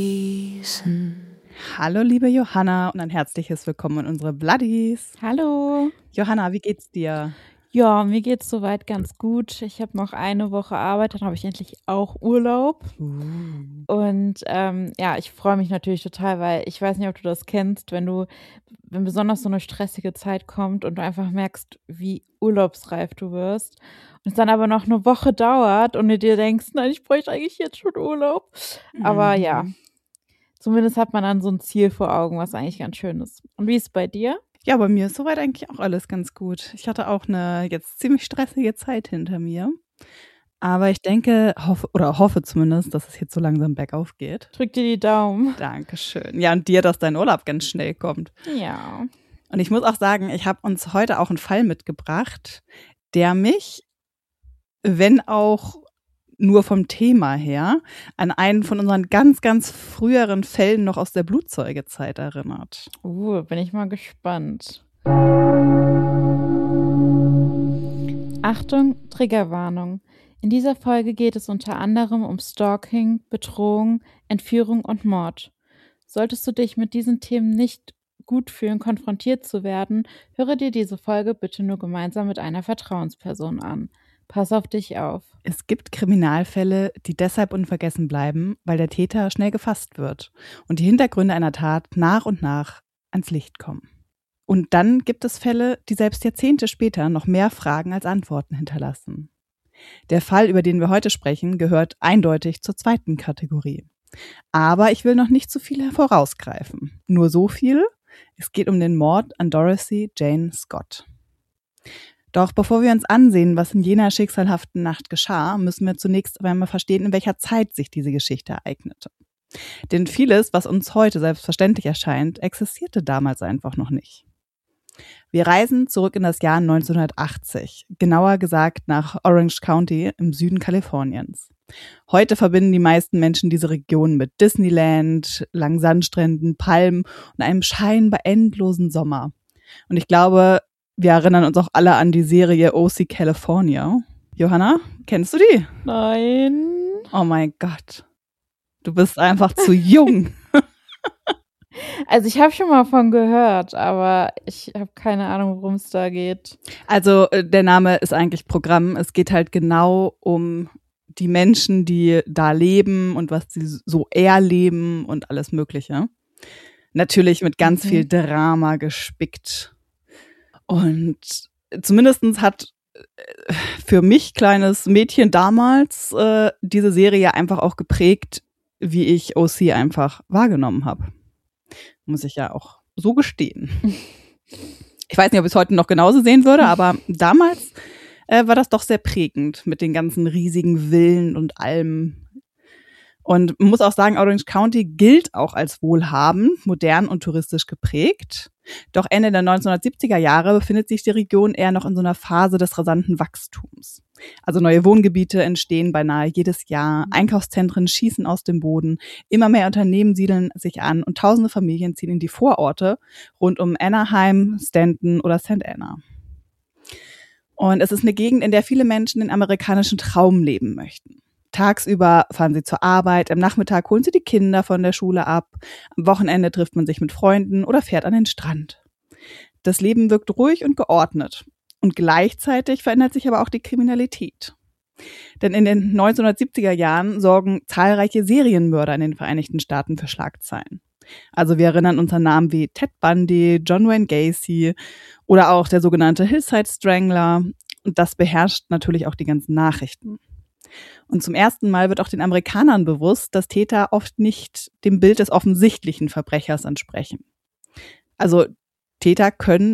Hallo liebe Johanna und ein herzliches Willkommen in unsere Bloodies. Hallo. Johanna, wie geht's dir? Ja, mir geht's soweit ganz gut. Ich habe noch eine Woche Arbeit, dann habe ich endlich auch Urlaub. Und ja, ich freue mich natürlich total, weil ich weiß nicht, ob du das kennst, wenn besonders so eine stressige Zeit kommt und du einfach merkst, wie urlaubsreif du wirst und es dann aber noch eine Woche dauert und du dir denkst, nein, ich bräuchte eigentlich jetzt schon Urlaub. Aber ja, zumindest hat man dann so ein Ziel vor Augen, was eigentlich ganz schön ist. Und wie ist es bei dir? Ja, bei mir ist soweit eigentlich auch alles ganz gut. Ich hatte auch eine jetzt ziemlich stressige Zeit hinter mir. Aber ich denke, hoffe zumindest, dass es jetzt so langsam bergauf geht. Drück dir die Daumen. Dankeschön. Ja, und dir, dass dein Urlaub ganz schnell kommt. Ja. Und ich muss auch sagen, ich habe uns heute auch einen Fall mitgebracht, der mich, wenn auch nur vom Thema her, an einen von unseren ganz, ganz früheren Fällen noch aus der Blutzeugezeit erinnert. Bin ich mal gespannt. Achtung, Triggerwarnung. In dieser Folge geht es unter anderem um Stalking, Bedrohung, Entführung und Mord. Solltest du dich mit diesen Themen nicht gut fühlen, konfrontiert zu werden, höre dir diese Folge bitte nur gemeinsam mit einer Vertrauensperson an. Pass auf dich auf. Es gibt Kriminalfälle, die deshalb unvergessen bleiben, weil der Täter schnell gefasst wird und die Hintergründe einer Tat nach und nach ans Licht kommen. Und dann gibt es Fälle, die selbst Jahrzehnte später noch mehr Fragen als Antworten hinterlassen. Der Fall, über den wir heute sprechen, gehört eindeutig zur zweiten Kategorie. Aber ich will noch nicht zu viel vorausgreifen. Nur so viel: Es geht um den Mord an Dorothy Jane Scott. Doch bevor wir uns ansehen, was in jener schicksalhaften Nacht geschah, müssen wir zunächst einmal verstehen, in welcher Zeit sich diese Geschichte ereignete. Denn vieles, was uns heute selbstverständlich erscheint, existierte damals einfach noch nicht. Wir reisen zurück in das Jahr 1980, genauer gesagt nach Orange County im Süden Kaliforniens. Heute verbinden die meisten Menschen diese Region mit Disneyland, langen Sandstränden, Palmen und einem scheinbar endlosen Sommer. Und ich glaube, wir erinnern uns auch alle an die Serie OC California. Johanna, kennst du die? Nein. Oh mein Gott. Du bist einfach zu jung. Also ich habe schon mal von gehört, aber ich habe keine Ahnung, worum es da geht. Also der Name ist eigentlich Programm. Es geht halt genau um die Menschen, die da leben und was sie so erleben und alles Mögliche. Natürlich mit ganz viel Drama gespickt. Und zumindestens hat für mich, kleines Mädchen damals, diese Serie einfach auch geprägt, wie ich OC einfach wahrgenommen habe. Muss ich ja auch so gestehen. Ich weiß nicht, ob ich es heute noch genauso sehen würde, aber damals war das doch sehr prägend mit den ganzen riesigen Villen und Almen. Und man muss auch sagen, Orange County gilt auch als wohlhabend, modern und touristisch geprägt. Doch Ende der 1970er Jahre befindet sich die Region eher noch in so einer Phase des rasanten Wachstums. Also neue Wohngebiete entstehen beinahe jedes Jahr, Einkaufszentren schießen aus dem Boden, immer mehr Unternehmen siedeln sich an und tausende Familien ziehen in die Vororte rund um Anaheim, Stanton oder St. Anna. Und es ist eine Gegend, in der viele Menschen den amerikanischen Traum leben möchten. Tagsüber fahren sie zur Arbeit, am Nachmittag holen sie die Kinder von der Schule ab, am Wochenende trifft man sich mit Freunden oder fährt an den Strand. Das Leben wirkt ruhig und geordnet und gleichzeitig verändert sich aber auch die Kriminalität. Denn in den 1970er Jahren sorgen zahlreiche Serienmörder in den Vereinigten Staaten für Schlagzeilen. Also wir erinnern uns an Namen wie Ted Bundy, John Wayne Gacy oder auch der sogenannte Hillside Strangler. Und das beherrscht natürlich auch die ganzen Nachrichten. Und zum ersten Mal wird auch den Amerikanern bewusst, dass Täter oft nicht dem Bild des offensichtlichen Verbrechers entsprechen. Also Täter können